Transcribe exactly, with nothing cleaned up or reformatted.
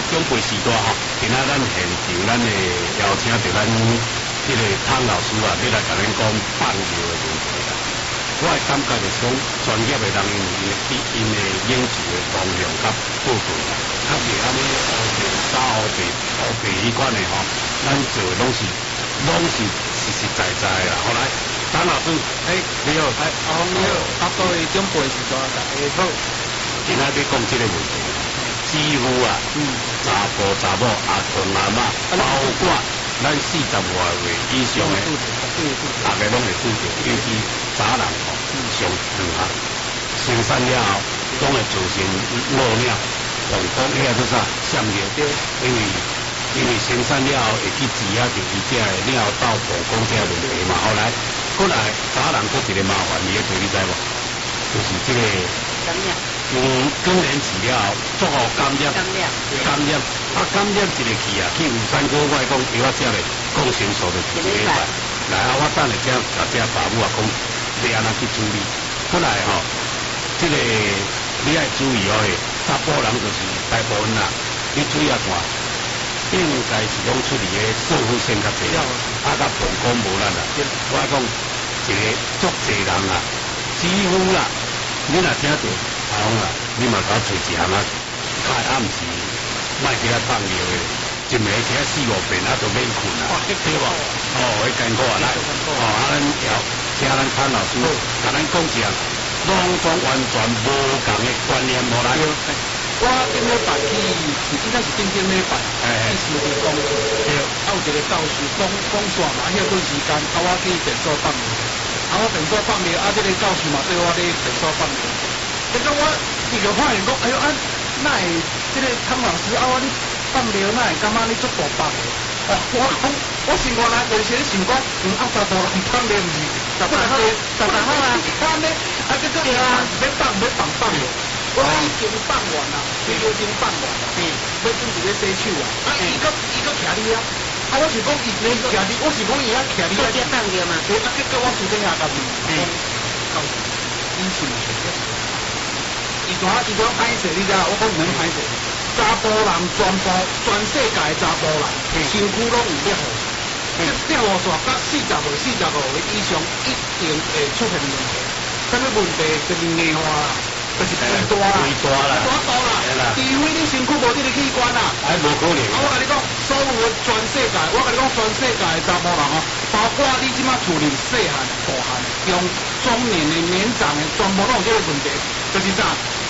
长辈时代吼，今仔咱现场咱会邀请到咱这个汤老师啊，要来甲咱讲放尿的问题啦。我的感觉就是讲，专业的人因因因的研究的方向较不对啦，较袂安尼乌白沙乌白乌白迄款的吼，咱做的拢是拢是实实在在的啦。后来汤老师，哎，你好，哎， 哦，你好，啊，各位长辈时代大家好。 今仔要讲这个问题，几乎啊，嗯，查甫查某阿公阿嬷，包括咱四十外岁以上的，大家拢会拄着，尤其早人吼，上长啊，生产了后，总会造成尿尿、膀胱遐做啥闪尿，因为因为生产了后会去治啊着伊只的尿道、膀胱这问题嘛。后来，后来早人佫一个麻烦，你会你知无？就是这个感染。 嗯，更年期了后，做好感染， 感染， 感染，啊，感染一个去啊，去有三哥我讲药啊，只咧抗生素就一个礼拜。来啊，我等下只甲这爸母啊讲，你安怎去处理？后来吼，这个你爱注意哦，查甫人就是大部分啦，你注意啊看，应该是拢出嚟嘅瘦肤腺较济，啊，甲膀胱无力啦。我讲一个足济人啊，几乎啦，你若听到。啊，你嘛甲我找一项啊，开暗时，莫去遐放尿的，一暝吃四五遍啊，都免困啊，对无？哦，迄艰苦啊，来，哦，啊，咱要请咱潘老师，甲咱讲一下，拢总完全无共的观念无来。 我顶礼拜去，应该是顶顶礼拜，去市里讲座，啊有一个教授讲讲煞嘛，迄段时间，啊我去诊所放尿，啊我诊所放尿，啊这个教授嘛对我咧诊所放尿。结果我伊就发现讲，哎呦，啊，那会这个汤老师啊，我你放尿那会感觉你足大放的。哦，我讲，我心肝内原先想讲，嗯，啊，查甫人放尿毋是，十八岁， 十八好啊， 安尼，啊，结果啊，要放要放放的，我已经放完啦，已经放完啦，嗯，要准备要洗手啊，啊，伊个伊个徛你啊，啊，我是讲伊伊徛你，我是讲伊啊徛你啊， 直接放尿嘛， 对，啊，结果我厝顶下甲伊讲，告诉你是毋是？伊怎伊怎歹势？你知影？我讲唔免歹势。查甫人全部全世界查甫人，身躯拢有裂护士。这裂护士甲四十岁、四十五岁以上一定会出现问题。什么问题？就是硬化啦，就是肥大啦， 肥大啦， 肥大啦。除非你身躯无这个器官啦， 哎，无可能。 啊，我甲你讲，所有的全世界，我甲你讲，全世界的查甫人哦，包括你即马厝里细汉、大汉、中中年的、年长的，全部拢有这个问题。就是啥？